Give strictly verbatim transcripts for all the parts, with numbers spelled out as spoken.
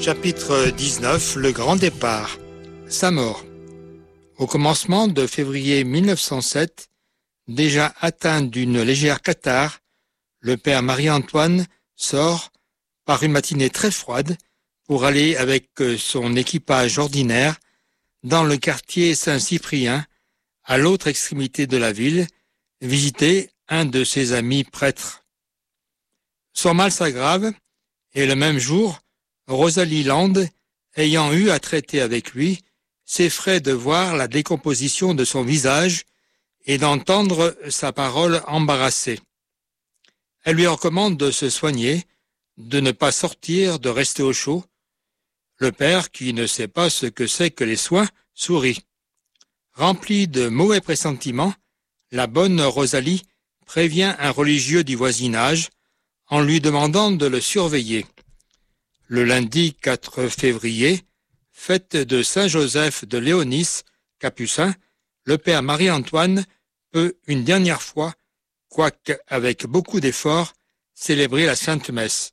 Chapitre dix-neuf. Le grand départ. Sa mort. Au commencement de février mille neuf cent sept, déjà atteint d'une légère catarrhe, le père Marie-Antoine sort, par une matinée très froide, pour aller avec son équipage ordinaire dans le quartier Saint-Cyprien, à l'autre extrémité de la ville, visiter un de ses amis prêtres. Son mal s'aggrave, et le même jour, Rosalie Land, ayant eu à traiter avec lui, s'effraie de voir la décomposition de son visage et d'entendre sa parole embarrassée. Elle lui recommande de se soigner, de ne pas sortir, de rester au chaud. Le père, qui ne sait pas ce que c'est que les soins, sourit. Remplie de mauvais pressentiments, la bonne Rosalie prévient un religieux du voisinage en lui demandant de le surveiller. Le lundi quatre février, fête de Saint-Joseph de Léonis, capucin, le père Marie-Antoine peut une dernière fois, quoique avec beaucoup d'efforts, célébrer la Sainte Messe.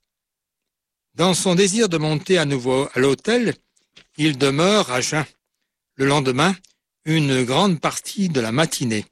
Dans son désir de monter à nouveau à l'autel, il demeure à jeun. Le lendemain, une grande partie de la matinée.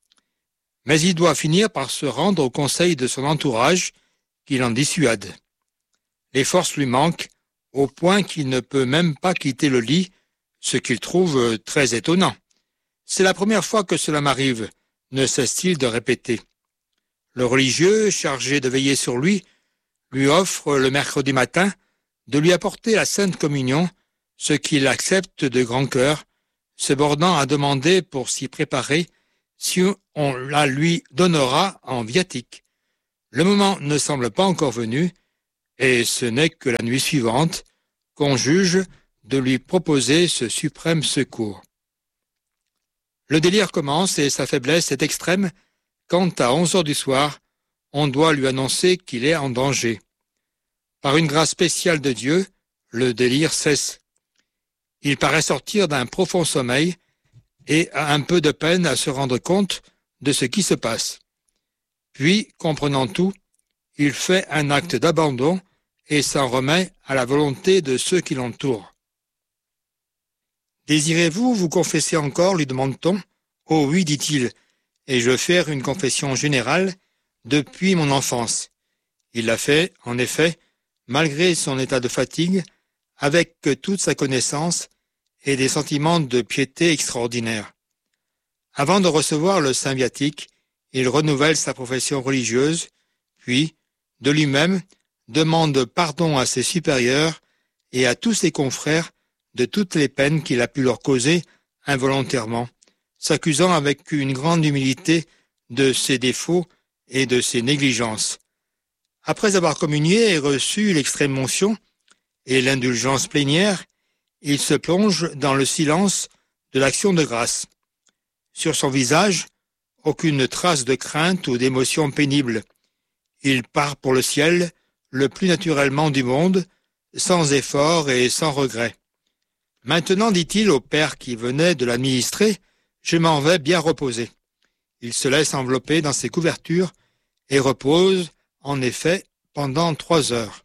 Mais il doit finir par se rendre au conseil de son entourage, qui l'en dissuade. Les forces lui manquent, au point qu'il ne peut même pas quitter le lit, ce qu'il trouve très étonnant. C'est la première fois que cela m'arrive, ne cesse-t-il de répéter. Le religieux, chargé de veiller sur lui, lui offre le mercredi matin de lui apporter la Sainte Communion, ce qu'il accepte de grand cœur, se bornant à demander pour s'y préparer si on la lui donnera en viatique. Le moment ne semble pas encore venu, et ce n'est que la nuit suivante qu'on juge de lui proposer ce suprême secours. Le délire commence et sa faiblesse est extrême quand, à onze heures du soir, on doit lui annoncer qu'il est en danger. Par une grâce spéciale de Dieu, le délire cesse. Il paraît sortir d'un profond sommeil et a un peu de peine à se rendre compte de ce qui se passe. Puis, comprenant tout, il fait un acte d'abandon et s'en remet à la volonté de ceux qui l'entourent. « Désirez-vous vous confesser encore ?» lui demande-t-on. « Oh oui, dit-il, et je veux faire une confession générale depuis mon enfance. » Il l'a fait, en effet, malgré son état de fatigue, avec toute sa connaissance et des sentiments de piété extraordinaires. Avant de recevoir le saint viatique, il renouvelle sa profession religieuse, puis, de lui-même, demande pardon à ses supérieurs et à tous ses confrères de toutes les peines qu'il a pu leur causer involontairement, s'accusant avec une grande humilité de ses défauts et de ses négligences. Après avoir communié et reçu l'extrême onction et l'indulgence plénière, il se plonge dans le silence de l'action de grâce. Sur son visage, aucune trace de crainte ou d'émotion pénible. Il part pour le ciel, le plus naturellement du monde, sans effort et sans regret. Maintenant, dit-il au père qui venait de l'administrer, je m'en vais bien reposer. Il se laisse envelopper dans ses couvertures et repose, en effet, pendant trois heures.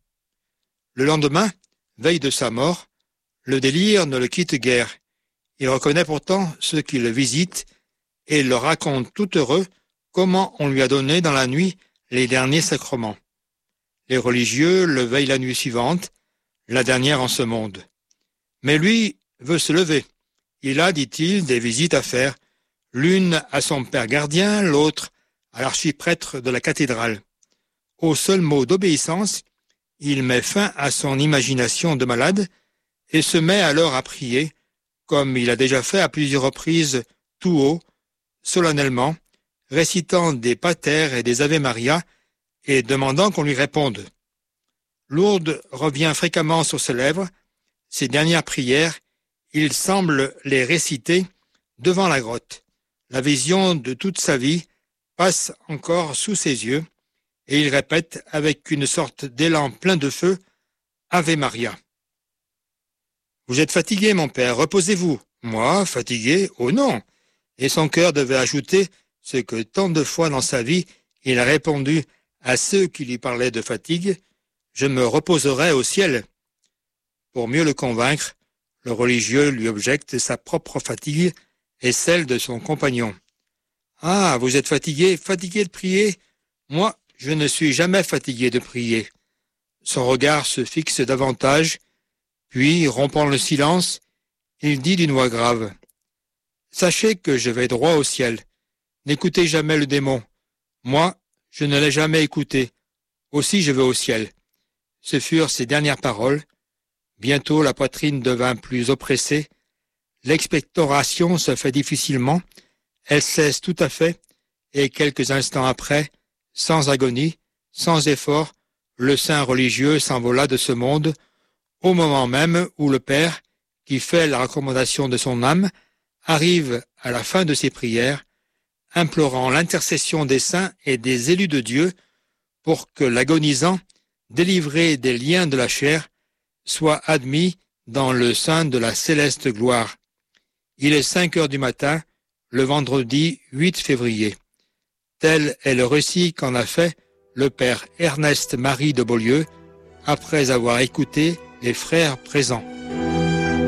Le lendemain, veille de sa mort, le délire ne le quitte guère. Il reconnaît pourtant ceux qui le visitent et leur raconte tout heureux comment on lui a donné dans la nuit les derniers sacrements. Les religieux le veillent la nuit suivante, la dernière en ce monde. Mais lui veut se lever. Il a, dit-il, des visites à faire, l'une à son père gardien, l'autre à l'archiprêtre de la cathédrale. Au seul mot d'obéissance, il met fin à son imagination de malade et se met alors à prier, comme il a déjà fait à plusieurs reprises, tout haut, solennellement, récitant des pater et des ave Maria et demandant qu'on lui réponde. Lourdes revient fréquemment sur ses lèvres. Ses dernières prières, il semble les réciter devant la grotte. La vision de toute sa vie passe encore sous ses yeux et il répète avec une sorte d'élan plein de feu « Ave Maria ». « Vous êtes fatigué, mon père, reposez-vous. »« Moi, fatigué ? Oh non !» Et son cœur devait ajouter ce que tant de fois dans sa vie il a répondu à ceux qui lui parlaient de fatigue, « Je me reposerai au ciel. » Pour mieux le convaincre, le religieux lui objecte sa propre fatigue et celle de son compagnon. « Ah, vous êtes fatigué, fatigué de prier ? Moi, je ne suis jamais fatigué de prier. » Son regard se fixe davantage, puis, rompant le silence, il dit d'une voix grave. « Sachez que je vais droit au ciel. N'écoutez jamais le démon. Moi, je ne l'ai jamais écouté. Aussi je vais au ciel. » Ce furent ses dernières paroles. Bientôt la poitrine devint plus oppressée. L'expectoration se fait difficilement. Elle cesse tout à fait, et quelques instants après, sans agonie, sans effort, le saint religieux s'envola de ce monde, au moment même où le Père, qui fait la recommandation de son âme, arrive à la fin de ses prières, implorant l'intercession des saints et des élus de Dieu pour que l'agonisant, délivré des liens de la chair, soit admis dans le sein de la céleste gloire. Il est cinq heures du matin, le vendredi huit février. Tel est le récit qu'en a fait le père Ernest Marie de Beaulieu, après avoir écouté les frères présents.